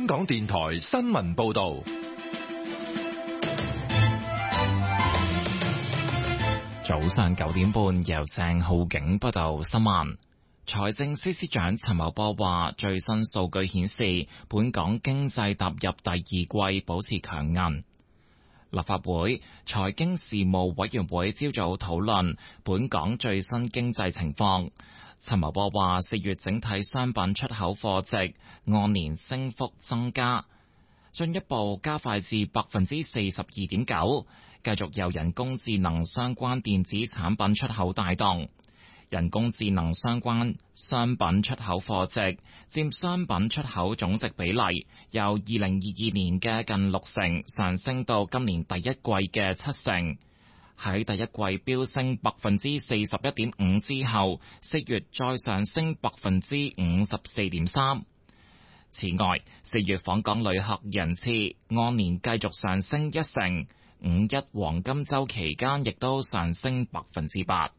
港電台新聞報道。 早上9點半，由鄭浩景報道新聞。財政司司長陳茂波話，最新數據顯示，本港經濟踏入第二季，保持強韌。立法會財經事務委員會朝早討論本港最新經濟情況。陳茂波話，4月整體商品出口貨值按年升幅增加，進一步加快至42.9%，繼續由人工智能相關電子產品出口帶動。人工智能相關商品出口貨值佔商品出口總值比例，由2022年嘅近60%上升到今年第一季嘅70%。喺第一季飆升41.5%之後，4月再上升54.3%。此外，4月訪港旅客人次按年繼續上升1%，五一黃金週期間亦都上升8%。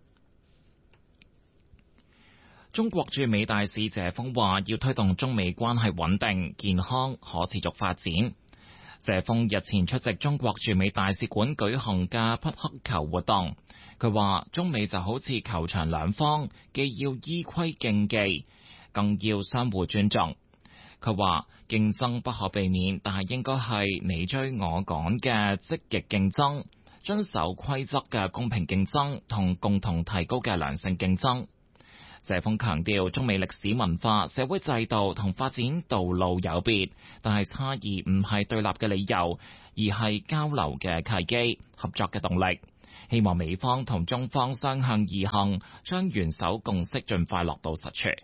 中國駐美大使謝鋒話，要推動中美關係穩定、健康、可持續發展。謝鋒日前出席中國駐美大使館舉行嘅匹克球活動，佢話中美就好似球場兩方，既要依規競技，更要相互尊重。佢話競爭不可避免，但係應該係你追我趕嘅積極競爭，遵守規則嘅公平競爭同共同提高嘅良性競爭。謝鋒強調，中美歷史文化、社會制度同發展道路有別，但係差異唔係對立嘅理由，而係交流嘅契機、合作嘅動力。希望美方同中方相向而行，將元首共識盡快落到實處。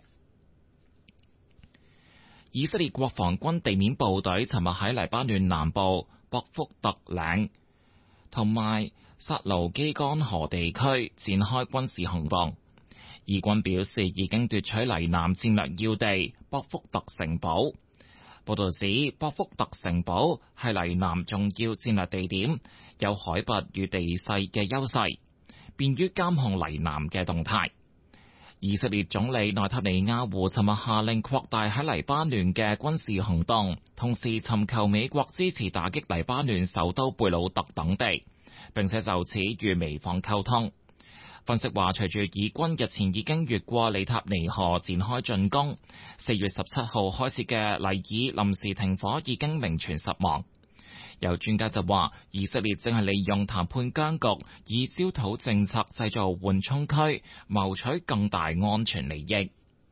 以色列國防軍地面部隊尋日喺黎巴嫩南部博福特嶺同埋薩盧基干河地區展開軍事行動。以軍表示已經奪取黎南戰略要地博福特城堡。報道指，博福特城堡係黎南重要戰略地點，有海拔與地勢嘅優勢，便於監控黎南嘅動態。以色列總理內塔尼亞胡尋日下令擴大喺黎巴嫩嘅軍事行動，同時尋求美國支持打擊黎巴嫩首都貝魯特等地，並且就此與美方溝通。分析話，隨住以軍日前已經越過里塔尼河展開進攻，4月17號開始嘅黎爾臨時停火已經名存實亡。有專家就話，以色列正係利用談判僵局，以焦土政策製造緩衝區，謀取更大安全利益。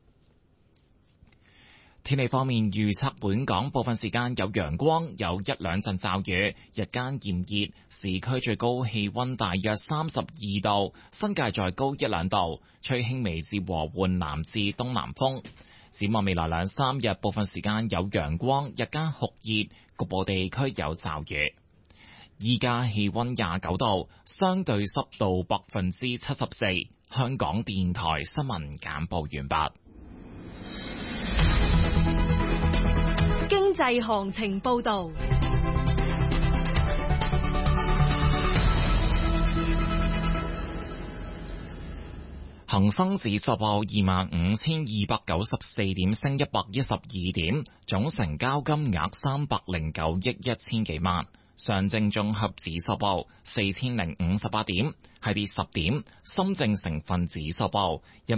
天氣方面，預測本港部分時間有陽光，有一兩陣驟雨，日間炎熱，市區最高氣溫大約32度，新界再高一兩度，吹輕微至和緩南至東南風。展望未來兩三日，部分時間有陽光，日間酷熱，局部地區有驟雨。依家氣溫29度，相對濕度74%。香港電台新聞簡報完畢。 經濟行情報道。 恒生指數報25,294點，升112點，總成交金額309億1000幾萬。上證綜合指數報4058點，係跌10點。深證成分指數報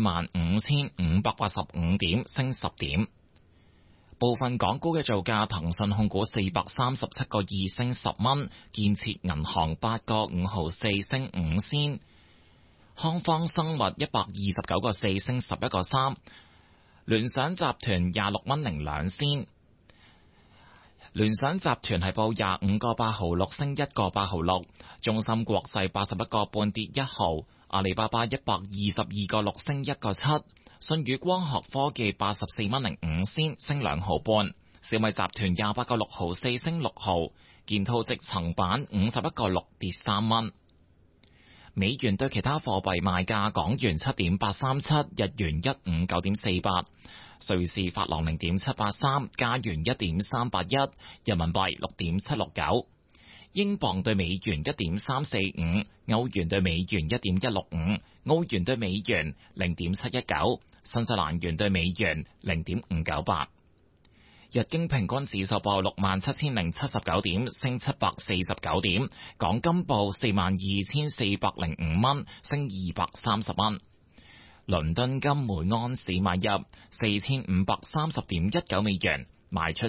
15,585點，升10點。部分港股嘅造價，騰訊控股437個2升10蚊，建設銀行8個5毫4升5仙，康方生物129個4升11個3，聯想集團26蚊零2仙，聯想集團係報25個8毫6升1個8毫6，中芯國際81個半跌1毫，阿里巴巴122個6升1個7。舜宇光學科技84蚊零5仙升2毫半，小米集團28個6毫4升6毫，建滔積層板51個6跌3蚊。美元對其他貨幣賣價：港元7.837，日元159.48，瑞士法郎0.783，加元1.381，人民幣6.769。英鎊對美元1.345，歐元對美元1.165，澳元對美元0.719，新西蘭元對美元0.598。 日經平均指數報67,079點，升749點。港金報42,405蚊，升230蚊。倫敦金每盎司買入4,530.19美元，賣出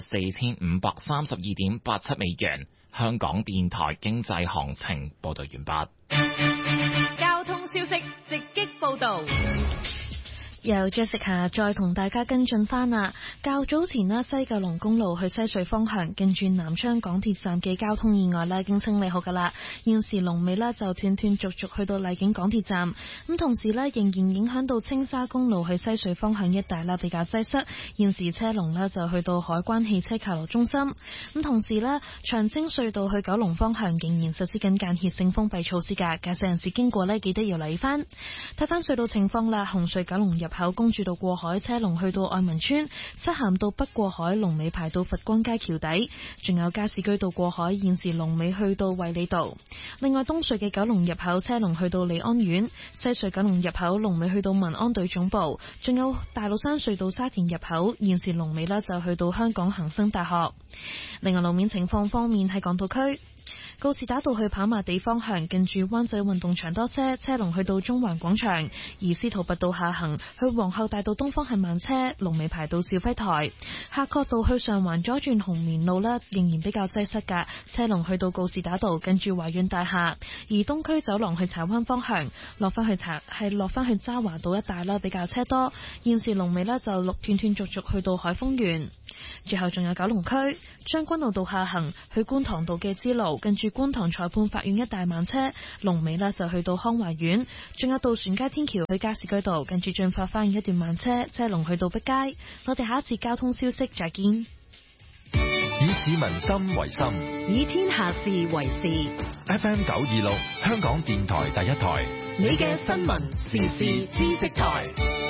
4,532.87美元。香港電台經濟行情報道完畢。 交通消息直擊報道。 由 Jessica 再同大家跟進翻啦。較早前啦，西九龍公路去西隧方向近住南昌港鐵站嘅交通意外啦，已經清理好噶啦。現時龍尾呢就斷斷續續去到荔景港鐵站，咁同時呢，仍然影響到青沙公路去西隧方向一帶啦，比較擠塞。現時車龍呢就去到海關汽車靠路中心，咁同時呢，長青隧道去九龍方向仍然實施緊間歇性封閉措施噶，駕駛人士經過呢，記得要留意翻。睇翻隧道情況啦，紅隧九龍入口公主道過海車龍去到愛民村，漆咸道北過海龍尾排到佛光街橋底，仲有加士居道過海現時龍尾去到衛理道。另外東隧嘅九龍入口車龍去到利安苑，西隧九龍入口龍尾去到民安隊總部，仲有大老山隧道沙田入口現時龍尾呢就去到香港恒生大學。另外路面情況方面，喺港島區告士打道去跑馬地方向近住灣仔運動場多車，車龍去到中環廣場；而司徒拔道下行去皇后大道東方係慢車，龍尾排到肇輝台。夏慤道去上環左轉紅棉路呢，仍然比較擠塞㗎，車龍去到告士打道近住華潤大廈。而東區走廊去柴灣方向落翻去渣華道一帶啦，比較車多。現時龍尾呢就斷斷續續去到海峰園。最後仲有九龍區將軍澳道下行去觀塘道嘅支路，跟住觀塘裁判法院一帶慢車，龍尾呢就去到康華苑。仲有渡船街天橋去加士居道，跟住進發花園一段慢車，車龍去到碧街。我哋下一節交通消息再見。 以市民心為心， 以天下事為事。 FM 926香港電台第一台， 你嘅新聞時事知識台。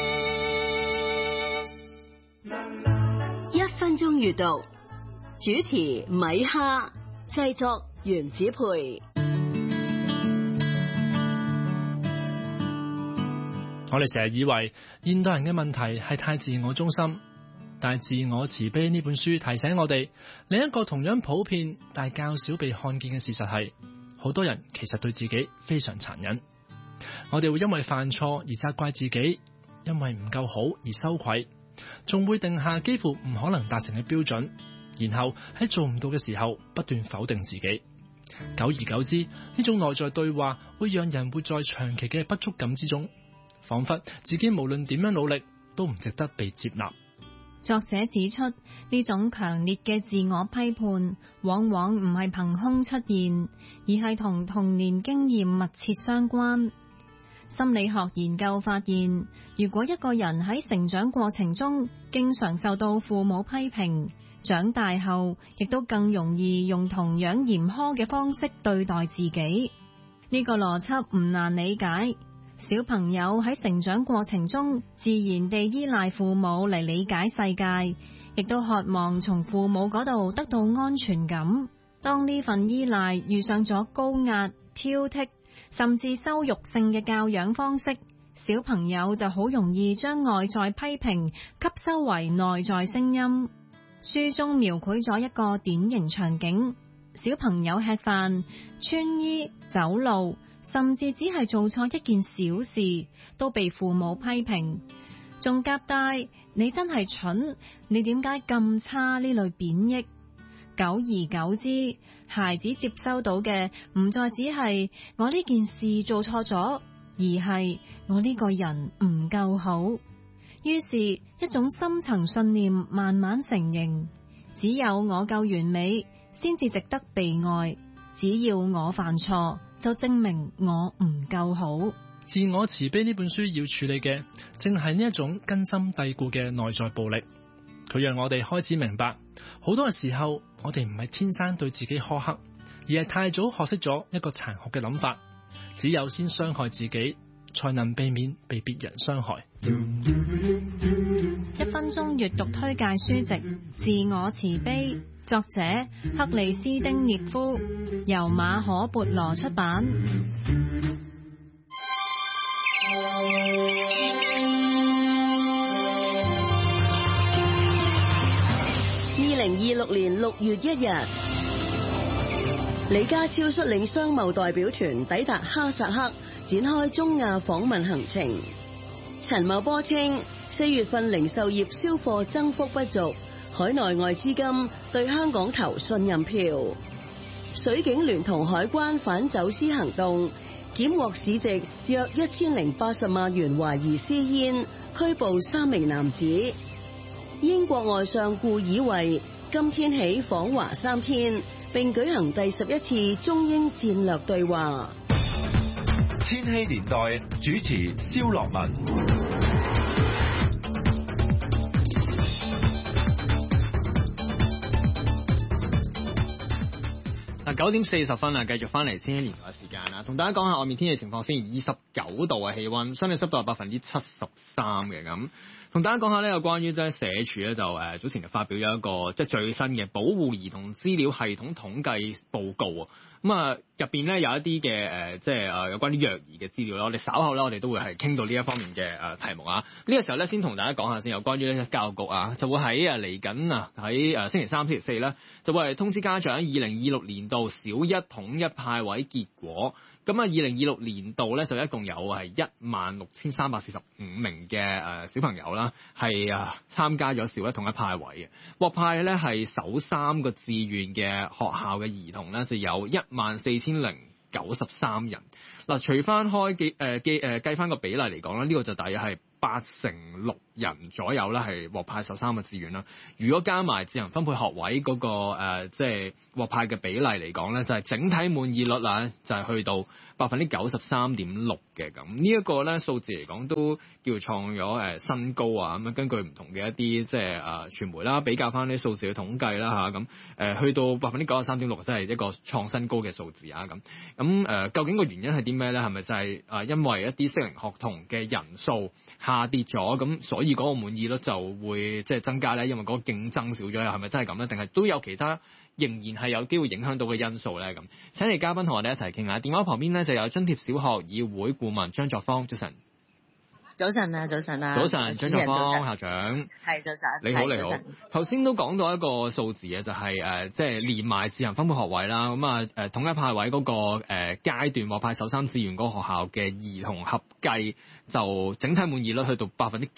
1分鐘閱讀，主持米哈，製作袁子培。 我哋成日以為現代人嘅問題係太自我中心，但係自我慈悲呢本書提醒我哋，另一個同樣普遍但係較少被看見嘅事實係，好多人其實對自己非常殘忍。我哋會因為犯錯而責怪自己，因為唔夠好而羞愧，仲會定下幾乎唔可能達成嘅標準，然後喺做唔到嘅時候不斷否定自己。久而久之，呢種內在對話會讓人活在長期嘅不足感之中，仿佛自己無論點樣努力都唔值得被接納。 作者指出，呢種強烈嘅自我批判往往唔係憑空出現，而係同童年經驗密切相關。心理學研究發現，如果一個人喺成長過程中經常受到父母批評，長大後亦都更容易用同樣嚴苛嘅方式對待自己。呢個邏輯唔難理解。小朋友喺成長過程中自然地依賴父母嚟理解世界，亦都渴望從父母嗰度得到安全感。當呢份依賴遇上咗高壓、挑剔甚至羞辱性嘅教養方式，小朋友就好容易將外在批評吸收為內在聲音。書中描繪咗一個典型場景，小朋友吃飯、穿衣、走路，甚至只係做錯一件小事，都被父母批評，仲夾帶你真係蠢，你點解咁差呢類貶抑。久而久之，孩子接收到嘅唔再只係我呢件事做錯咗，而係我呢個人唔夠好。於是，一種深層信念慢慢成形，只有我夠完美，先至值得被愛。只要我犯錯，就證明我唔夠好。 自我慈悲呢本書要處理嘅，正係呢一種根深蒂固嘅內在暴力。佢讓我哋開始明白，好多嘅時候，我哋唔係天生對自己苛刻，而係太早學識咗一個殘酷嘅諗法。只有先傷害自己，才能避免被別人傷害。 1分鐘閱讀推介書籍《自我慈悲》，作者克里斯丁涅夫，由馬可孛羅出版。 2026年6月1日，李家超率領商貿代表團抵達哈薩克，展開中亞訪問行程。陳茂波稱，4月份零售業銷貨增幅不俗，海內外資金對香港投信任票。水警聯同海關反走私行動，檢獲市值約1080萬元懷疑私煙，拘捕3名男子。英國外相顧以為今天起訪華3天，並舉行第11次中英戰略對話。 千禧年代主持蕭樂文。 9點40分啊，繼續翻嚟千禧年代嘅時間啦，同大家講下外面天氣情況先。29度嘅氣溫，相對濕度係73%嘅咁。同大家講下呢，有關於咧社署咧就早前就發表咗一個即係最新嘅保護兒童資料系統統計報告啊。咁啊入邊咧有一啲嘅即係有關於虐兒嘅資料啦。我哋稍後咧我哋都會係傾到呢一方面嘅題目啊。呢個時候咧先同大家講下先，有關於咧教育局啊就會喺嚟緊喺星期3、星期4咧就會係通知家長2026年度小一統一派位結果。咁啊2026年度咧就一共有係16,345名嘅小朋友啦，係參加咗小一統一派位嘅，獲派咧係首3個志願嘅學校嘅兒童咧就有14,093人。嗱，除翻開計翻個比例嚟講咧，呢個就大約係86人左右啦，係獲派首3個志願啦。如果加埋自行分配學位嗰個即係獲派嘅比例嚟講咧，就係整體滿意率啦，就係去到93.6%嘅咁。呢一個咧數字嚟講都叫創咗新高啊！咁根據唔同嘅一啲即係傳媒啦，比較翻啲數字嘅統計啦嚇咁去到93.6%，真係一個創新高嘅數字啊咁。究竟個原因係啲咩咧？係咪就係因為一啲適齡學童嘅人數下跌咗，咁所以嗰個滿意率就會即係增加咧？因為嗰個競爭少咗，係咪真係咁咧？定係都有其他仍然係有機會影響到嘅因素咧？咁請嚟嘉賓同我哋一齊傾下。電話旁邊咧就有津貼小學議會顧問張作芳，早晨。 早晨啊，早晨啊， 早晨，張作芳校長， 係早晨， 你好，你好。頭先都講到一個數字啊，就係即係連埋自行分配學位啦，咁統一派位嗰個階段獲派首3志願嗰個學校嘅兒童合計就整體滿意率去到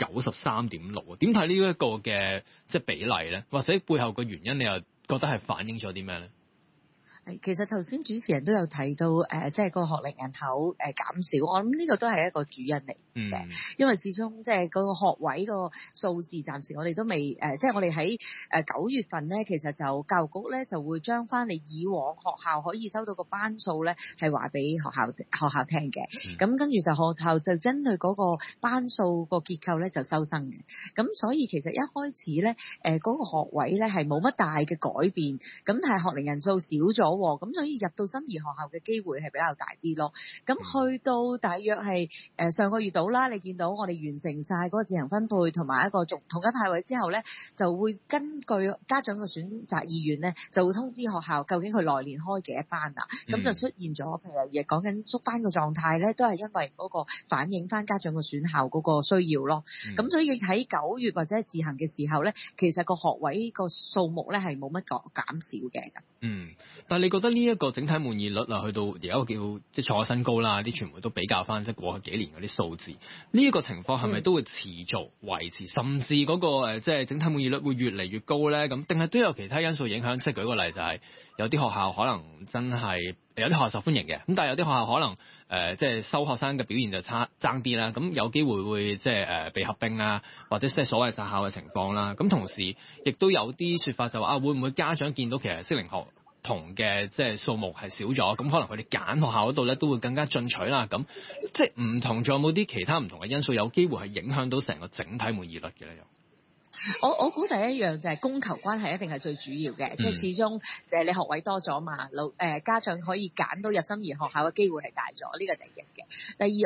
93.6%。點睇呢一個嘅即係比例咧？或者背後個原因你又覺得係反映咗啲咩咧？ 其實頭先主持人都有提到即係個學齡人口減少，我諗呢個都係一個主因嚟嘅，因為始終即係嗰個學位個數字暫時我哋都未即係我哋喺9月份咧，其實就教育局咧就會將翻你以往學校可以收到個班數咧係話俾學校聽嘅，咁跟住就學校就針對嗰個班數個結構咧就收生嘅，咁所以其實一開始咧嗰個學位咧係冇乜大嘅改變，咁但係學齡人數少咗。咁所以入到心儀學校嘅機會係比較大啲咯。咁去到大約係上個月度啦，你見到我哋完成晒嗰個自行分配同埋一個統一派位之後咧，就會根據家長嘅選擇意願咧，就會通知學校究竟佢來年開幾多班啦。咁就出現咗，譬如亦講緊縮班嘅狀態咧，都係因為嗰個反映翻家長嘅選校嗰個需要咯。咁所以喺9月或者係自行嘅時候咧，其實個學位個數目咧係冇乜減少嘅。 但係你覺得呢一個整體滿意率啊，去到而家叫即係創新高啦，啲傳媒都比較翻即係過去幾年嗰啲數字，呢一個情況係咪都會持續維持，甚至嗰個即係整體滿意率會越嚟越高咧？咁定係都有其他因素影響？即係舉個例就係有啲學校可能真係有啲學校受歡迎嘅，咁但係有啲學校可能即係收學生嘅表現就爭啲啦，咁有機會會即係被合併啦，或者即係所謂殺校嘅情況啦。咁同時亦都有啲説法就話會唔會家長見到其實適齡學童嘅即係數目係少咗，咁可能佢哋揀學校嗰度咧都會更加進取啦。咁即係唔同，仲有冇啲其他唔同嘅因素有機會係影響到成個整體滿意率嘅咧？ 我估第一樣就係供求關係一定係最主要嘅，即係始終你學位多咗嘛，家長可以揀到入心儀學校嘅機會係大咗，呢個第一嘅。第二，我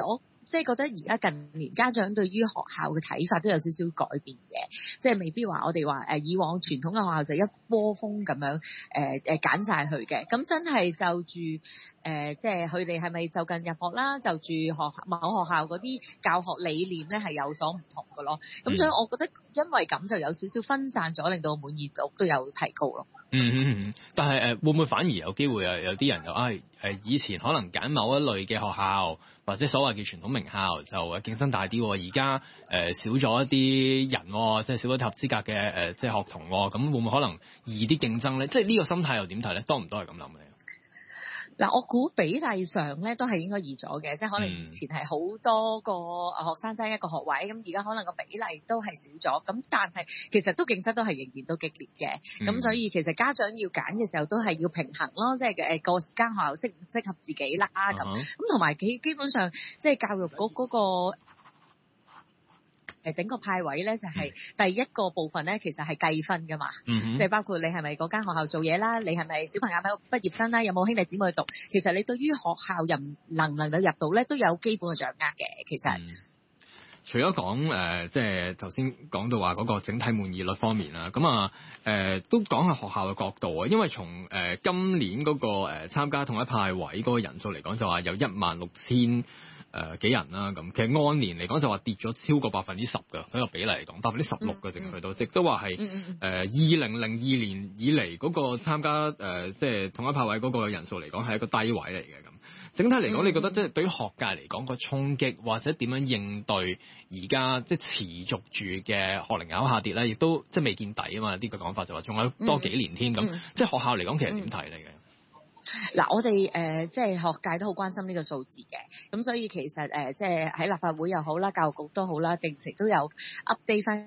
即係覺得而家近年家長對於學校嘅睇法都有少少改變嘅，即係未必話我哋話以往傳統嘅學校就一窩蜂咁樣揀晒佢嘅，咁真係就住即係佢哋係咪就近入學啦，就住某學校嗰啲教學理念咧係有所唔同嘅咯，咁所以我覺得因為咁就有少少分散咗，令到滿意度都有提高咯。 但係會唔會反而有機會有啲人就以前可能揀某一類嘅學校或者所謂嘅傳統名校就競爭大啲，而家少咗一啲人，即係少咗合資格嘅即係學童，咁會唔會可能易啲競爭咧？即係呢個心態又點睇咧？多唔多係咁諗嘅？ 嗱，我估比例上咧都係應該易咗嘅，即係可能以前係好多個學生爭一個學位，咁而家可能個比例都係少咗，咁但係其實都競爭都係仍然都激烈嘅，咁所以其實家長要揀嘅時候都係要平衡咯，即係個間學校適唔適合自己啦，咁同埋基本上即係教育局嗰個整個派位咧就係第一個部分咧，其實係計分噶嘛，即係包括你係咪嗰間學校做嘢啦，你係咪小朋友係畢業生啦，有冇兄弟姊妹去讀，其實你對於學校能唔能夠入到咧都有基本嘅掌握嘅，其實。 除咗講即係頭先講到話嗰個整體滿意率方面啦，咁都講下學校嘅角度啊，因為從今年嗰個參加統一派位嗰個人數嚟講，就話有16000幾人啦，咁其實按年嚟講就話跌咗超過10%嘅，嗰個比例嚟講16%嘅，淨去到，亦都話係2002年以嚟嗰個參加即係統一派位嗰個人數嚟講係一個低位嚟嘅咁。整體嚟講，你覺得即係對於學界嚟講個衝擊，或者點樣應對而家即係持續住嘅學齡人口下跌咧，亦都即係未見底啊嘛？呢個講法就話仲有多幾年添咁，即係學校嚟講其實點睇嚟嘅？ 嗱，我哋即係學界都好關心呢個數字嘅，咁所以其實即係喺立法會又好啦，教育局都好啦，定期都有 update 翻。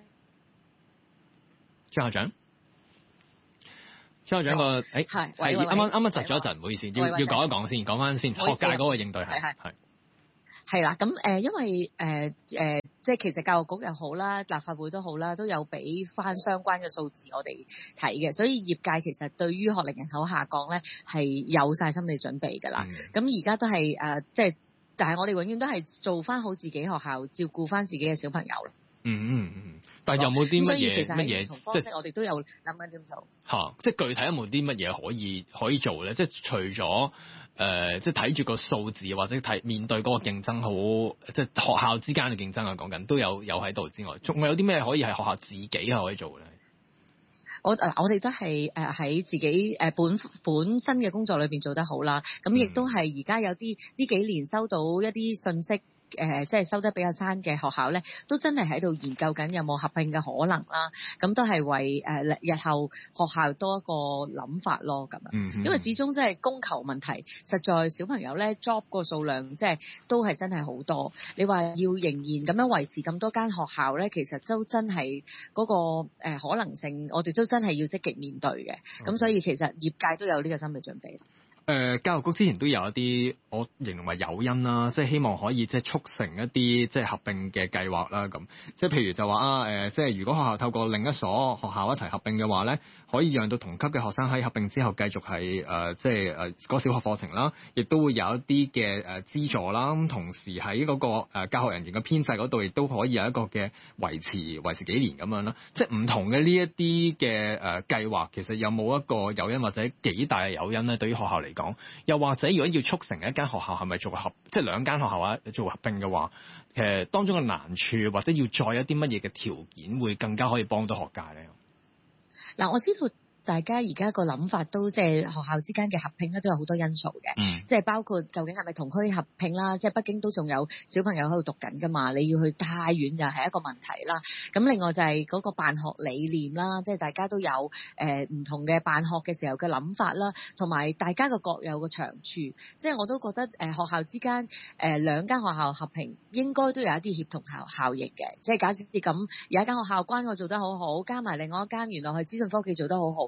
張校長。張校長個係啱啱窒咗一陣，唔好意思，要講一講先，講翻先學界嗰個應對係啦，咁因為即係其實教育局又好啦，立法會都好啦，都有俾翻相關嘅數字我哋睇嘅，所以業界其實對於學齡人口下降咧係有晒心理準備㗎啦。咁而家都係即係，但係我哋永遠都係做翻好自己學校，照顧翻自己嘅小朋友咯。 但係有冇啲乜嘢即係我哋都有諗緊點做即係具體有冇啲乜嘢可以做咧？即係除咗即係睇住個數字，或者面對嗰個競爭好，即係學校之間嘅競爭啊，講緊都有喺度之外，仲有啲咩可以係學校自己可以做咧？ 我哋都係喺自己本身嘅工作裏邊做得好啦。咁亦都係而家有啲呢幾年收到一啲信息。即係收得比較差嘅學校咧，都真係喺度研究緊有冇合併嘅可能啦。咁都係為日後學校多一個諗法咯。咁樣，因為始終即係供求問題，實在小朋友咧 job 個數量即係都係真係好多。你話要仍然咁樣維持咁多間學校咧，其實都真係嗰個可能性，我哋都真係要積極面對嘅。咁所以其實業界都有呢個心理準備。 教育局之前都有一啲我形容為誘因啦，即係希望可以即係促成一啲即係合併嘅計劃啦。咁即係譬如就話即係如果學校透過另一所學校一齊合併嘅話咧，可以讓到同級嘅學生喺合併之後繼續係即係嗰小學課程啦，亦都會有一啲嘅資助啦。咁同時喺嗰個教學人員嘅編制嗰度，亦都可以有一個嘅維持幾年咁樣啦。即係唔同嘅呢一啲嘅計劃，其實有冇一個誘因或者幾大嘅誘因咧？對於學校嚟講，又或者如果要促成一間學校係咪做即係兩間學校做合併嘅話，當中嘅難處或者要再一啲乜嘢嘅條件會更加可以幫到學界咧？ 嗱，我知道大家而家個諗法都即係學校之間嘅合併咧，都有好多因素嘅，即係包括究竟係咪同區合併啦，即係北京都仲有小朋友喺度讀緊㗎嘛，你要去太遠又係一個問題啦。咁另外就係嗰個辦學理念啦，即係大家都有唔同嘅辦學嘅時候嘅諗法啦，同埋大家個各有個長處，即係我都覺得學校之間兩間學校合併應該都有一啲協同效應嘅，即係假設咁有一間學校關愛做得好好，加埋另外一間原來係資訊科技做得好好。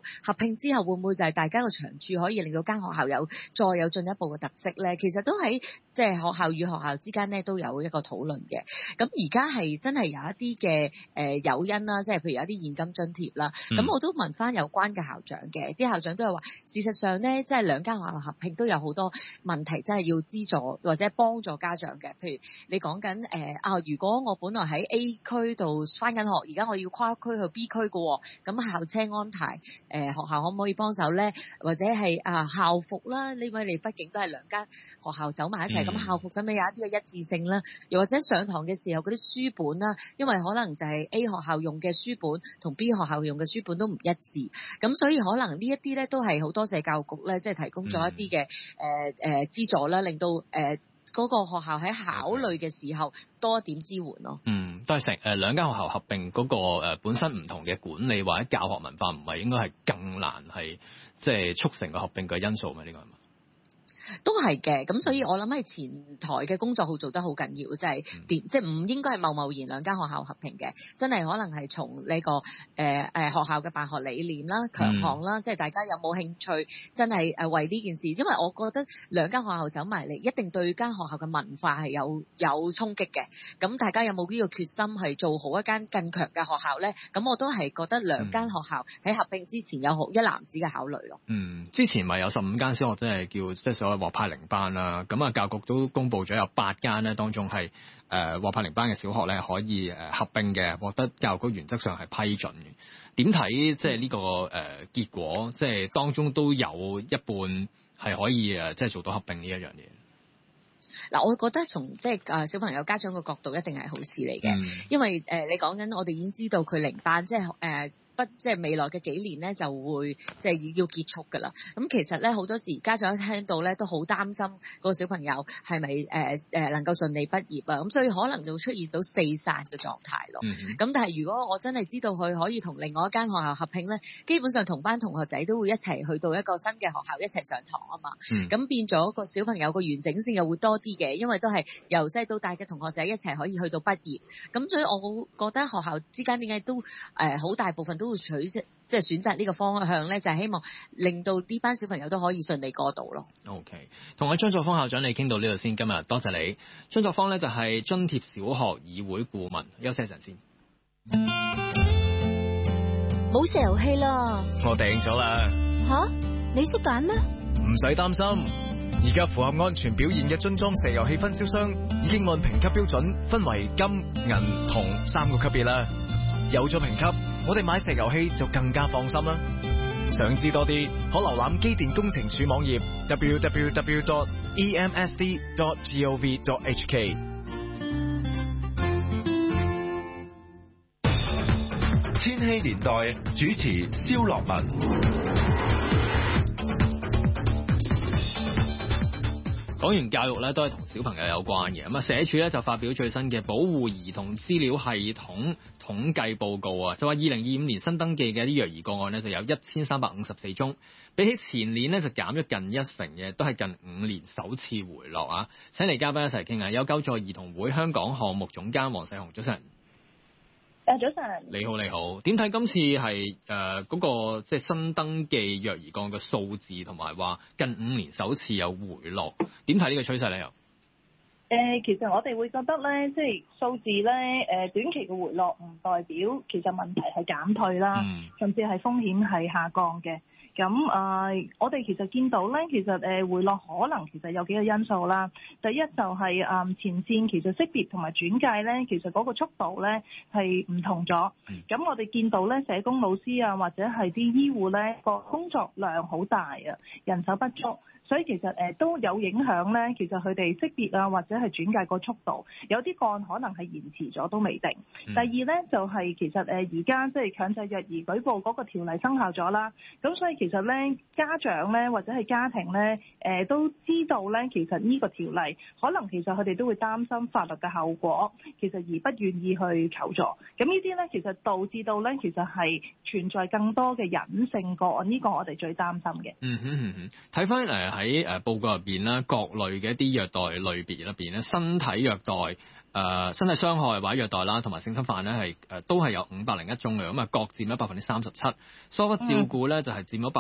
合併之後會唔會就係大家個長處可以令到間學校再有進一步嘅特色咧？其實都喺即係學校與學校之間咧都有一個討論嘅。咁而家係真係有一啲嘅誘因啦，即係譬如有一啲現金津貼啦。咁我都問翻有關嘅校長嘅，啲校長都係話，事實上咧，即係兩間學校合併都有好多問題，真係要資助或者幫助家長嘅。譬如你講緊如果我本來喺 A 區度翻緊學，而家我要跨區去 B 區嘅，咁校車安排學校可唔可以幫手咧？或者係校服啦，呢位你畢竟都係兩間學校走埋一齊，咁校服使唔使有一啲嘅一致性啦？又或者上堂嘅時候嗰啲書本啦，因為可能就係 A 學校用嘅書本同 B 學校用嘅書本都唔一致，咁所以可能呢一啲咧都係好多謝教育局咧，即係提供咗一啲嘅資助啦，令到嗰個學校喺考慮嘅時候多一點支援咯。都係兩間學校合併嗰個本身唔同嘅管理或者教學文化，唔係應該係更難係即係促成個合併嘅因素咩？呢個係嘛？ 都係嘅，咁所以我諗係前台嘅工作好做得好緊要，就係即係唔應該係貿貿然兩間學校合併嘅，真係可能係從呢個學校嘅辦學理念啦、強項啦，即係大家有冇興趣真係為呢件事，因為我覺得兩間學校走埋嚟，一定對間學校嘅文化係有衝擊嘅。咁大家有冇呢個決心係做好一間更強嘅學校咧？咁我都係覺得兩間學校喺合併之前有好一籃子嘅考慮咯。 之前咪有15間小學真係叫即係所謂獲派零班啦，咁啊教育局都公布咗有8間咧，當中係獲派零班嘅小學咧可以合併嘅，獲得教育局原則上係批准嘅。點睇即係呢個結果？即係當中都有一半係可以即係做到合併呢一樣嘢。 嗱，我覺得從即係小朋友家長嘅角度一定係好事嚟嘅，因為你講緊我哋已經知道佢零班，即係即係未來嘅幾年咧就會即係要結束㗎啦。咁其實咧好多時家長聽到咧都好擔心個小朋友係咪能夠順利畢業啊？咁所以可能就會出現到4散嘅狀態咯。咁但係如果我真係知道佢可以同另外一間學校合併咧，基本上同班同學仔都會一齊去到一個新嘅學校一齊上堂啊嘛。咁變咗個小朋友個完整性又會多啲嘅，因為都係由細到大嘅同學仔一齊可以去到畢業。咁所以我覺得學校之間點解都好大部分都會即係選擇呢個方向咧，就係希望令到呢班小朋友都可以順利過渡咯。 OK， 同阿張作芳校長你傾到呢度先，今日多謝你。張作芳咧就係津貼小學議會顧問，休息一陣先。 冇石油氣啦， 我訂咗啦。 吓？你識揀咩？ 唔使擔心，而家符合安全表現嘅樽裝石油氣分銷商已經按評級標準分為金、銀、銅3個級別啦。有咗評級，我哋買石油氣就更加放心啦。想知多啲，可瀏覽機電工程署網頁 www.emsd.gov.hk。 千禧年代主持蕭樂文。 講完教育咧，都係同小朋友有關嘅。咁啊，社署咧就發表最新嘅保護兒童資料系統統計報告啊，就話2025年新登記嘅啲虐兒個案呢，就有1354宗，比起前年呢，就減咗近1成嘅，都係近5年首次回落啊！請嚟嘉賓一齊傾下，有救助兒童會香港項目總監黃世雄，早晨。 早晨。 你好，你好。點睇今次係嗰個即係新登記虐兒個案嘅數字，同埋話近5年首次有回落？點睇呢個趨勢咧？又其實我哋會覺得咧，即係數字咧，短期嘅回落唔代表其實問題係減退啦，甚至係風險係下降嘅。咁我哋其實見到咧，其實回落可能其實有幾個因素啦。第一就係前線其實識別同埋轉介咧，其實嗰個速度咧係唔同咗。咁我哋見到咧，社工老師啊，或者係啲醫護咧，個工作量好大啊，人手不足。所以其實都有影響咧，其實佢哋識別啊，或者係轉介個速度，有啲個案可能係延遲咗都未定。第二咧就係其實而家即係強制虐兒舉報嗰個條例生效咗啦，咁所以其實咧家長咧或者係家庭咧都知道咧，其實呢個條例可能其實佢哋都會擔心法律嘅後果，其實而不願意去求助。咁呢啲咧其實導致到咧其實係存在更多嘅隱性個案，呢個我哋最擔心嘅。 睇翻喺報告入邊咧，各類嘅一啲虐待類別入邊咧，身體虐待、身體傷害或者虐待啦，同埋性侵犯咧係都係有501宗嘅，咁啊各佔咗37%。疏忽照顧咧就係佔咗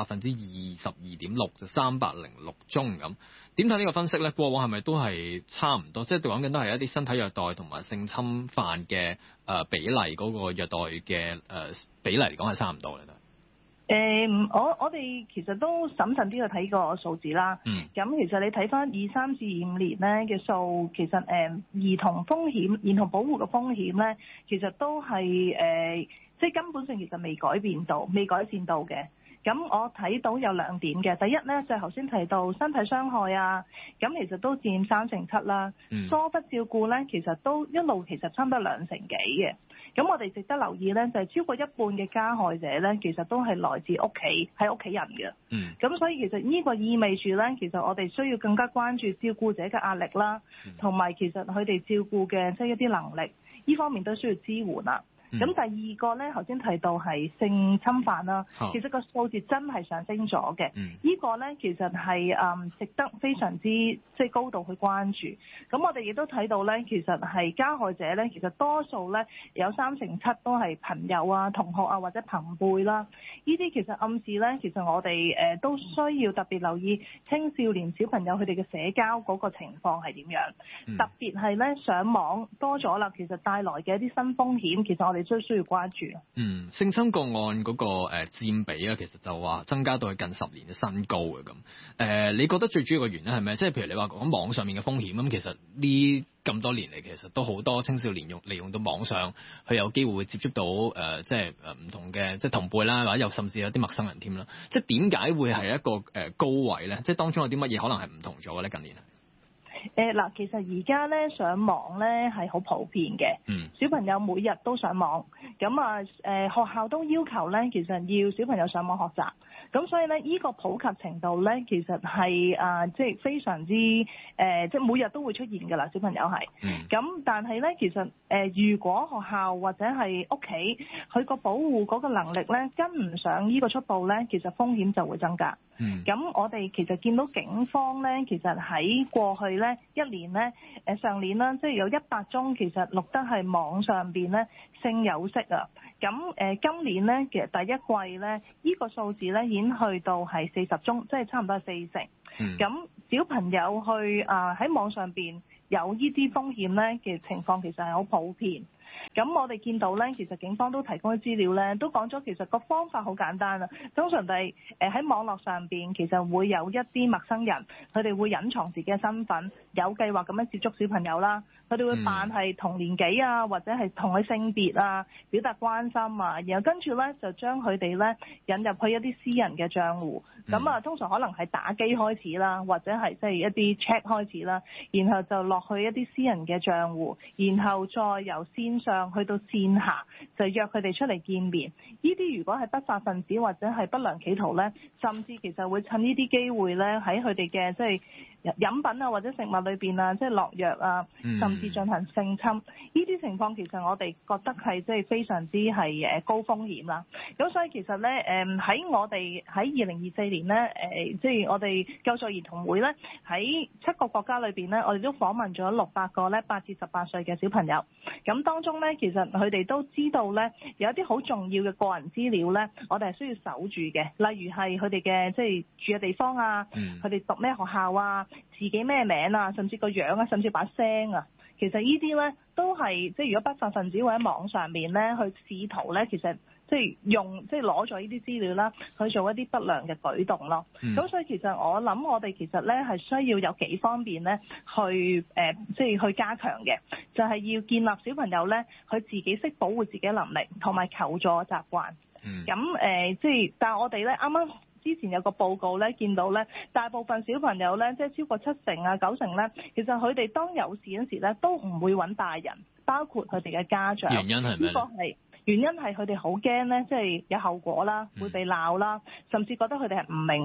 22.6%，就306宗咁。點睇呢個分析咧？過往係咪都係差唔多？即係講緊都係一啲身體虐待同埋性侵犯嘅比例，嗰個虐待嘅比例嚟講係差唔多嘅都。 我哋其實都審慎啲去睇個數字啦。咁其實你睇翻23至25年咧嘅數，其實兒童保護嘅風險咧，其實都係即係根本上其實未改善到嘅。咁我睇到有2點嘅，第一咧就係頭先提到身體傷害啊，咁其實都佔37%啦。疏忽照顧咧，其實都一路其實差唔多2成幾嘅。咁我哋值得留意咧，就係超過一半嘅加害者咧，其實都係來自屋企，係屋企人嘅。咁所以其實呢個意味住咧，其實我哋需要更加關注照顧者嘅壓力啦，同埋其實佢哋照顧嘅即係一啲能力，呢方面都需要支援啦。咁第二個咧，頭先提到係性侵犯啦，其實個數字真係上升咗嘅。呢個咧其實係值得非常之即係高度去關注。咁我哋亦都睇到咧，其實係加害者咧，其實多數咧有37%都係朋友啊、同學啊或者朋輩啦。呢啲其實暗示咧，其實我哋都需要特別留意青少年小朋友佢哋嘅社交嗰個情況係點樣。特別係咧上網多咗啦，其實帶來嘅一啲新風險，其實我哋都需要關注。 性侵個案嗰個佔比咧，其實就話增加到去近10年嘅新高嘅咁。你覺得最主要嘅原因係咩？即係譬如你話講網上面嘅風險咁，其實呢咁多年嚟，其實都好多青少年利用到網上，佢有機會會接觸到即係唔同嘅即係同輩啦，或者又甚至有啲陌生人添啦。即係點解會係一個高位咧？即係當中有啲乜嘢可能係唔同咗咧？近年嗱，其實而家咧上網咧係好普遍嘅，小朋友每日都上網，咁啊學校都要求咧，其實要小朋友上網學習，咁所以咧呢個普及程度咧，其實係即係非常之即係每日都會出現㗎啦，小朋友係，咁但係咧其實如果學校或者係屋企佢個保護嗰個能力咧跟唔上呢個速度咧，其實風險就會增加。咁我哋其實見到警方咧，其實喺過去咧1年咧，上年啦，即係有100宗其實錄得係網上邊咧性有色啊。咁今年咧其實第一季咧呢個數字咧已經去到係40宗，即係差唔多係4成。咁小朋友去喺網上邊有呢啲風險咧嘅情況，其實係好普遍。咁我哋見到咧，其實警方都提供啲資料咧，都講咗其實個方法好簡單啊。通常係喺網絡上邊，其實會有一啲陌生人，佢哋會隱藏自己嘅身份，有計劃咁樣接觸小朋友啦。佢哋會扮係同年紀啊，或者係同佢性別啊，表達關心啊，然後跟住咧就將佢哋咧引入去一啲私人嘅賬戶。咁通常可能係打機開始啦，或者係即係一啲 chat 開始啦，然後就落去一啲私人嘅賬戶，然後再由線上去到線下，就約佢哋出嚟見面。呢啲如果係不法分子或者係不良企圖咧，甚至其實會趁呢啲機會咧喺佢哋嘅即係飲品啊或者食物裏邊啊，即係落藥啊，甚至進行性侵。呢啲情況其實我哋覺得係即係非常之係高風險啦。咁所以其實咧喺我哋喺2024年咧即係我哋救助兒童會咧喺7個國家裏邊咧，我哋都訪問咗600個咧8至18歲嘅小朋友。咁當中咧其實佢哋都知道咧有一啲好重要嘅個人資料咧，我哋係需要守住嘅，例如係佢哋嘅即係住嘅地方啊，佢哋讀咩學校啊，自己咩名啊，甚至個樣啊，甚至把聲啊，其實呢啲咧都係即係如果不法分子會喺網上面咧去試圖咧，其實即係攞咗呢啲資料啦，去做一啲不良嘅舉動咯。咁所以其實我諗我哋其實咧係需要有幾方面咧去即係去加強嘅，就係要建立小朋友咧佢自己識保護自己嘅能力同埋求助嘅習慣。咁即係但係我哋咧啱啱之前有個報告咧，見到咧大部分小朋友咧，即係超過7成啊9成咧，其實佢哋當有事嗰時咧，都唔會揾大人，包括佢哋嘅家長。原因係咩？原因係佢哋好驚咧，即係有後果啦，會被鬧啦，甚至覺得佢哋係唔明白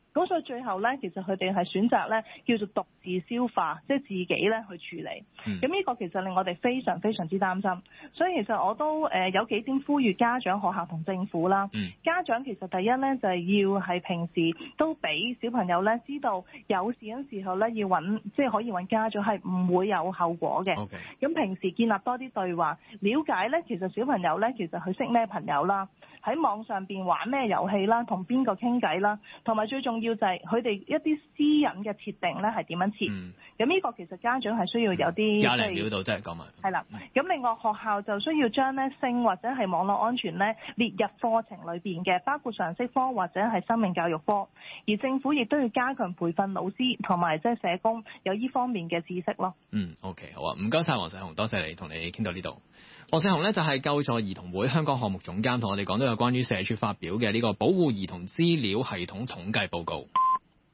咁所以最後咧，其實佢哋係選擇咧叫做獨自消化，即係自己咧去處理。咁呢個其實令我哋非常非常之擔心。所以其實我都有幾點呼籲家長、學校同政府啦。家長其實第一咧就係要係平時都俾小朋友咧知道有事嗰時候咧要揾，即係可以揾家長，係唔會有後果嘅。咁平時建立多啲對話，了解咧其實小朋友咧其實佢識咩朋友啦，喺網上邊玩咩遊戲啦，同邊個傾偈啦，同埋最重要就係佢哋一啲私隱嘅設定咧係點樣設。咁呢個其實家長係需要有啲廿零秒度真係講埋。係啦，咁另外學校就需要將咧性或者係網絡安全咧列入課程裏邊嘅，包括常識科或者係生命教育科。而政府亦都要加強培訓老師同埋即係社工有呢方面嘅知識咯。 OK 好啊，唔該晒黃世鴻，多謝你同你傾到呢度。黃世鴻呢就係救助兒童會香港項目總監，同我哋講到有關於社署發表嘅呢個保護兒童資料系統統計報告。